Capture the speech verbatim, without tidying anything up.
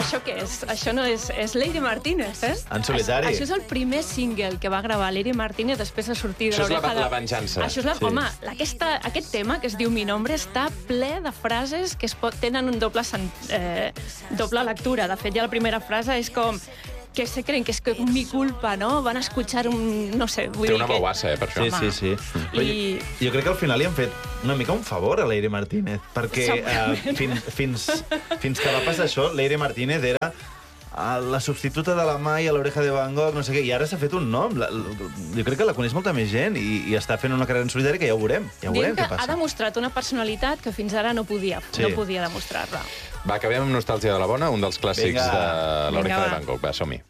això què és? Això no és... És Leire Martínez, eh? En solitari. Això és el primer single que va gravar Leire Martínez després de sortir de Això és la, l'oreja de... la venjança. Això és la... Sí. Home, aquesta, aquest tema, que es diu Mi Nombre, està ple de frases que es pot... tenen un doble, sen... eh, doble lectura. De fet, ja la primera frase és com... que se creen que és que mi culpa, no? Van a escuchar un... no sé, vull Té dir una que... bauassa, eh, per això. Sí, sí, sí. Però I... jo, jo crec que al final li han fet una mica un favor a Leire Martínez, perquè uh, Segurament. fins, fins, fins que va passar això, Leire Martínez era uh, la substituta de la Mai a l'Oreja de Van Gogh, no sé què, i ara s'ha fet un nom. La, la, jo crec que la coneix molta més gent i, i està fent una carrera en solitari que ja ho veurem, ja ho Diem veurem que què passa. ha demostrat una personalitat que fins ara no podia, Sí. no podia demostrar-la. Va, acabem amb Nostàlgia de la Bona, un dels clàssics Vinga. de l'Oreja Vinga, de va. Van Gogh. Va, som-hi.